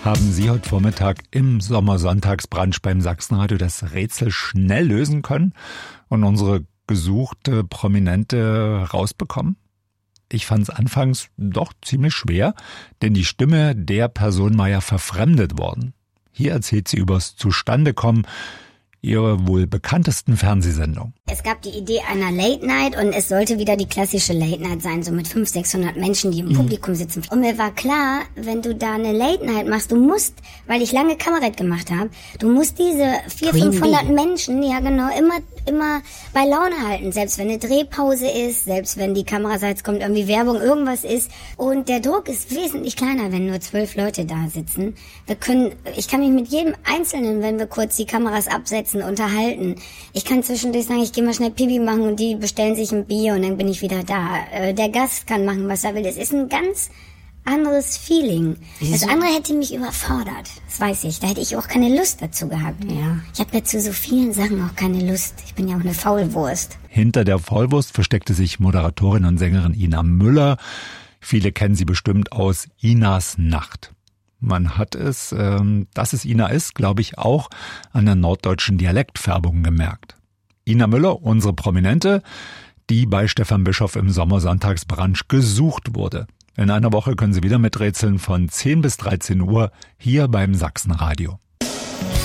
Haben Sie heute Vormittag im Sommersonntagsbrunch beim Sachsenradio das Rätsel schnell lösen können und unsere gesuchte Prominente rausbekommen? Ich fand es anfangs doch ziemlich schwer, denn die Stimme der Person war ja verfremdet worden. Hier erzählt sie übers Zustandekommen ihrer wohl bekanntesten Fernsehsendung. Es gab die Idee einer Late Night und es sollte wieder die klassische Late Night sein, so mit 500-600 Menschen, die im Publikum sitzen. Und mir war klar, wenn du da eine Late Night machst, du musst, weil ich lange Kabarett gemacht habe, du musst diese 400-500 Menschen, ja genau, immer bei Laune halten. Selbst wenn eine Drehpause ist, selbst wenn die Kameraseits kommt, irgendwie Werbung, irgendwas ist. Und der Druck ist wesentlich kleiner, wenn nur 12 Leute da sitzen. Ich kann mich mit jedem Einzelnen, wenn wir kurz die Kameras absetzen, unterhalten. Ich kann zwischendurch sagen, ich gehe mal schnell Pipi machen und die bestellen sich ein Bier und dann bin ich wieder da. Der Gast kann machen, was er will. Es ist ein ganz anderes Feeling. Das andere hätte mich überfordert. Das weiß ich. Da hätte ich auch keine Lust dazu gehabt. Ja. Ich habe ja zu so vielen Sachen auch keine Lust. Ich bin ja auch eine Faulwurst. Hinter der Faulwurst versteckte sich Moderatorin und Sängerin Ina Müller. Viele kennen sie bestimmt aus Inas Nacht. Man hat es, dass es Ina ist, glaube ich, auch an der norddeutschen Dialektfärbung gemerkt. Ina Müller, unsere Prominente, die bei Stefan Bischoff im Sommersonntagsbrunch gesucht wurde. In einer Woche können Sie wieder miträtseln von 10 bis 13 Uhr hier beim Sachsenradio.